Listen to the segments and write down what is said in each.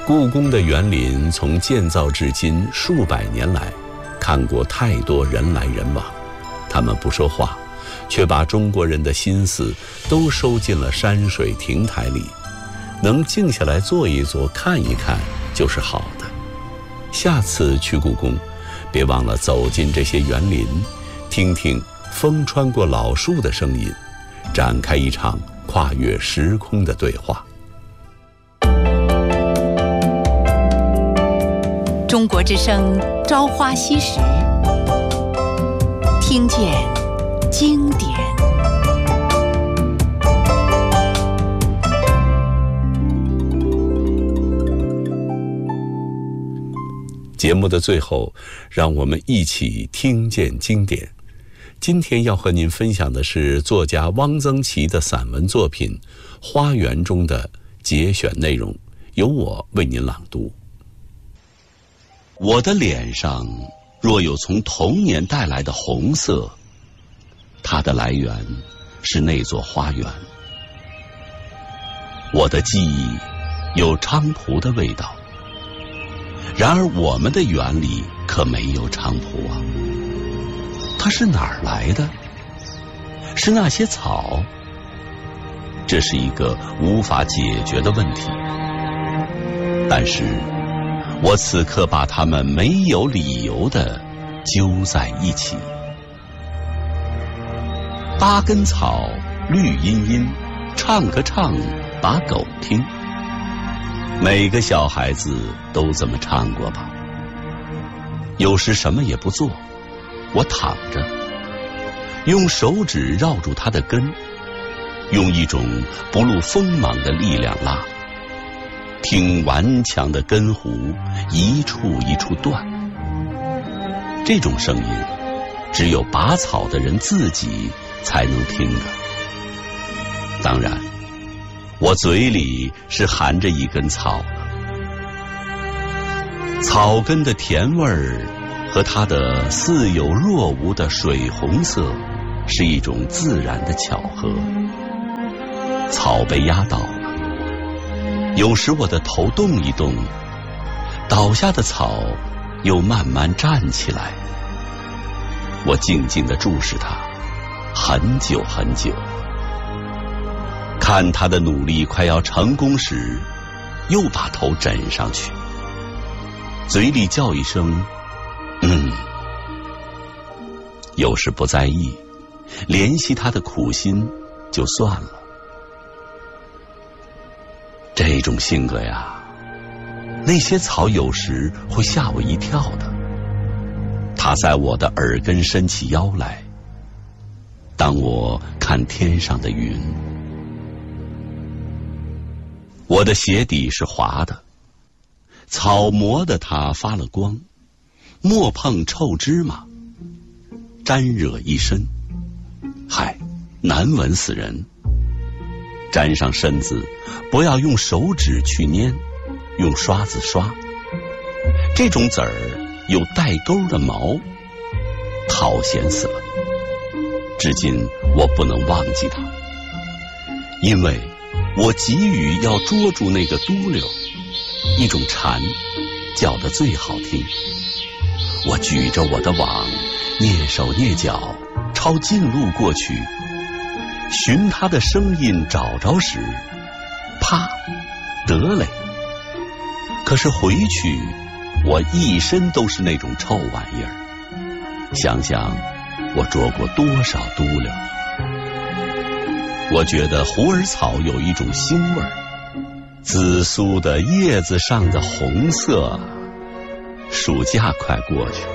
故宫的园林从建造至今数百年来，看过太多人来人往，他们不说话，却把中国人的心思都收进了山水亭台里。能静下来坐一坐看一看就是好的。下次去故宫，别忘了走进这些园林，听听风穿过老树的声音，展开一场跨越时空的对话。 中国之声朝花夕拾，听见经典。 节目的最后，让我们一起听见经典。今天要和您分享的是作家汪曾祺的散文作品《花园》中的节选内容，由我为您朗读。我的脸上若有从童年带来的红色，它的来源是那座花园。我的记忆有菖蒲的味道，然而我们的园里可没有菖蒲啊。它是哪儿来的？是那些草？这是一个无法解决的问题。但是我此刻把它们没有理由地揪在一起。8根草绿茵茵，唱个唱把狗听。每个小孩子都这么唱过吧。有时什么也不做，我躺着，用手指绕住它的根，用一种不露锋芒的力量拉，听顽强的根弧一处一处断。这种声音只有拔草的人自己才能听的。当然我嘴里是含着一根草的。草根的甜味儿和它的似有若无的水红色是一种自然的巧合。草被压倒了，有时我的头动一动，倒下的草又慢慢站起来。我静静地注视它很久很久，看他的努力快要成功时，又把头枕上去，嘴里叫一声有时不在意，怜惜他的苦心就算了。这种性格呀，那些草有时会吓我一跳的。它在我的耳根伸起腰来，当我看天上的云。我的鞋底是滑的，草磨得它发了光，莫碰臭芝麻，沾惹一身，嗨，难闻死人。沾上身子，不要用手指去捏，用刷子刷。这种籽儿有带钩的毛，讨嫌死了。至今我不能忘记它，因为我急于要捉住那个嘟溜，一种蝉叫得最好听。我举着我的网，蹑手蹑脚朝近路过去，寻它的声音找着时，啪，得嘞！可是回去我一身都是那种臭玩意儿。想想我捉过多少嘟溜。我觉得虎耳草有一种腥味儿，紫苏的叶子上的红色。暑假快过去，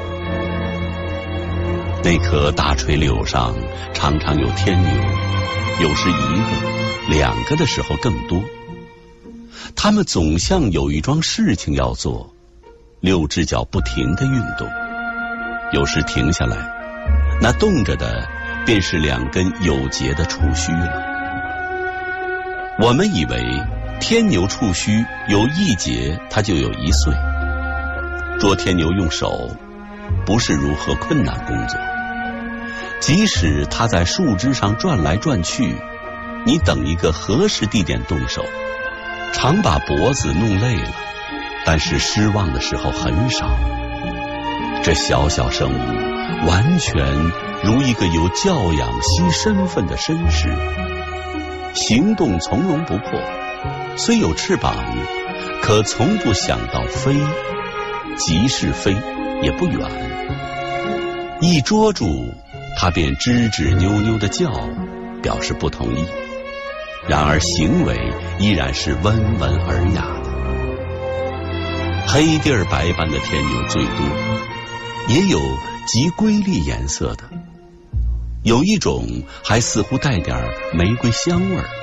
那棵大垂柳上常常有天牛，有时1个、2个的时候更多。它们总像有一桩事情要做，6只脚不停地运动。有时停下来，那动着的便是2根有节的触须了。我们以为天牛触须有1节，它就有1岁。捉天牛用手不是如何困难工作，即使它在树枝上转来转去，你等一个合适地点动手，常把脖子弄累了， 但是失望的时候很少。这小小生物完全如一个有教养惜身份的绅士，行动从容不迫，虽有翅膀，可从不想到飞，即是飞也不远。一捉住他便吱吱扭扭地叫，表示不同意，然而行为依然是温文尔雅的。黑地儿白斑的天牛最多，也有极瑰丽颜色的，有一种还似乎带点玫瑰香味儿。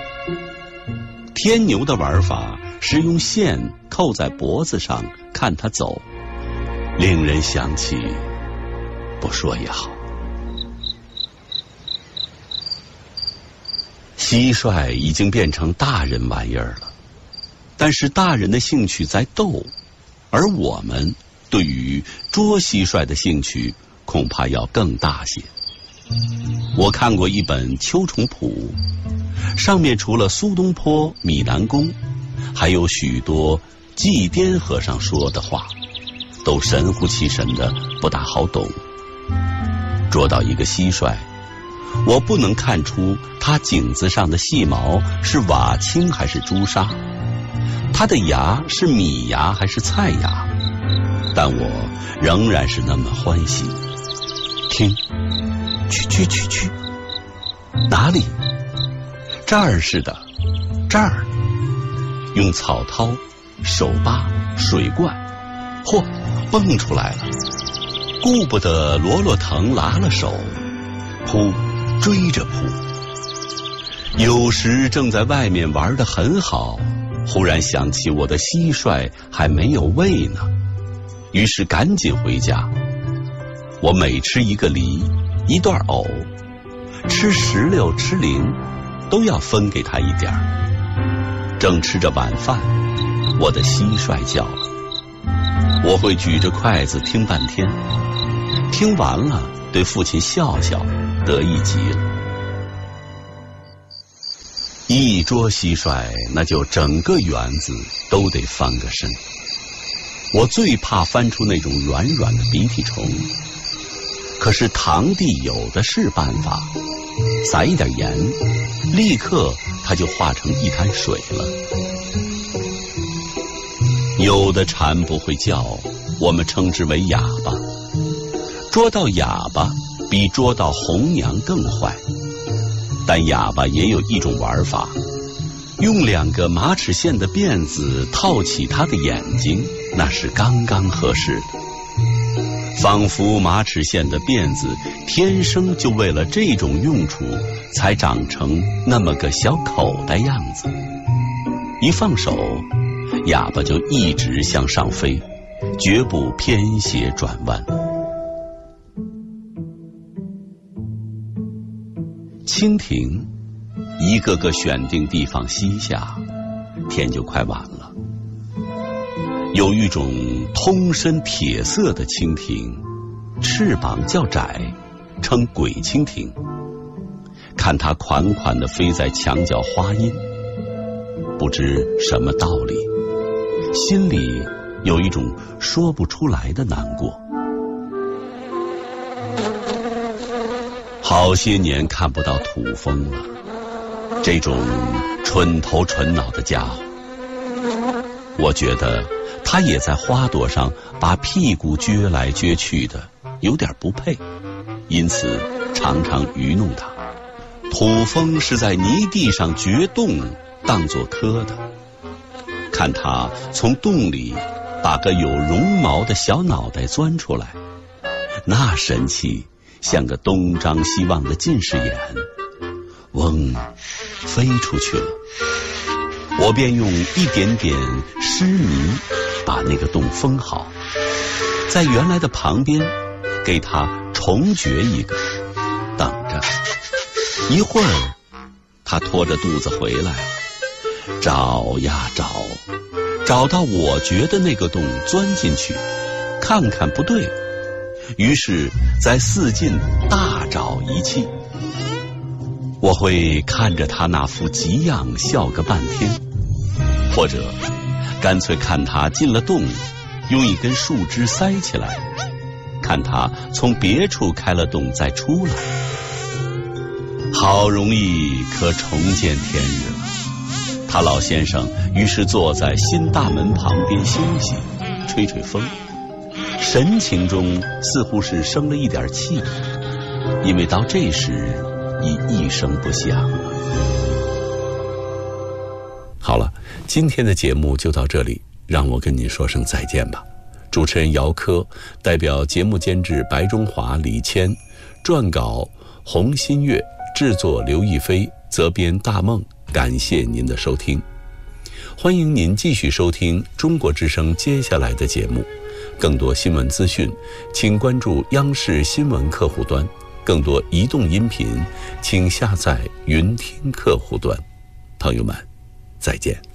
天牛的玩法是用线扣在脖子上看它走，令人想起，不说也好。蟋蟀已经变成大人玩意儿了，但是大人的兴趣在斗，而我们对于捉蟋蟀的兴趣恐怕要更大些。我看过一本秋虫谱，上面除了苏东坡、米南公，还有许多祭奠和尚说的话，都神乎其神的，不大好懂。捉到一个蟋蟀，我不能看出它颈子上的细毛是瓦青还是朱砂，它的牙是米牙还是菜牙，但我仍然是那么欢喜。听，去，哪里？这儿是的，这儿。用草掏、手扒、水灌，嚯，蹦出来了。顾不得罗藤拉了手，扑，追着扑。有时正在外面玩得很好，忽然想起我的蟋蟀还没有喂呢，于是赶紧回家。我每吃一个梨，一段藕，吃石榴吃菱，都要分给他一点儿。正吃着晚饭，我的蟋蟀叫了，我会举着筷子听半天，听完了对父亲笑笑，得意极了。一捉蟋蟀，那就整个园子都得翻个身。我最怕翻出那种软软的鼻涕虫，可是堂弟有的是办法，撒一点盐，立刻它就化成一滩水了。有的蝉不会叫，我们称之为哑巴。捉到哑巴比捉到红娘更坏，但哑巴也有一种玩法，用2个马齿苋的辫子套起它的眼睛，那是刚刚合适的。仿佛马齿苋的辫子天生就为了这种用处才长成那么个小口袋样子，一放手，哑巴就一直向上飞，绝不偏斜转弯。蜻蜓一个个选定地方栖下，天就快晚了。有一种通身铁色的蜻蜓，翅膀较窄，称鬼蜻蜓。看它款款地飞在墙角花荫，不知什么道理，心里有一种说不出来的难过。好些年看不到土蜂了，这种蠢头蠢脑的家伙，我觉得他也在花朵上把屁股撅来撅去的，有点不配，因此常常愚弄他。土蜂是在泥地上掘洞当作磕的，看他从洞里把个有绒毛的小脑袋钻出来，那神气像个东张西望的近视眼，嗡，飞出去了。我便用一点点湿泥把那个洞封好，在原来的旁边给它重掘一个，等着。一会儿它拖着肚子回来了，找呀找到我掘的那个洞钻进去，看看不对，于是在四近大找一气。我会看着他那副急样笑个半天，或者干脆看他进了洞，用一根树枝塞起来，看他从别处开了洞再出来。好容易可重见天日了。他老先生于是坐在新大门旁边休息，吹吹风，神情中似乎是生了一点气，因为到这时已一声不响了。好了，今天的节目就到这里，让我跟您说声再见吧。主持人姚科，代表节目监制白中华、李谦，撰稿洪新月，制作刘亦菲，责编大梦。感谢您的收听，欢迎您继续收听中国之声接下来的节目。更多新闻资讯，请关注央视新闻客户端；更多移动音频，请下载云听客户端。朋友们，再见。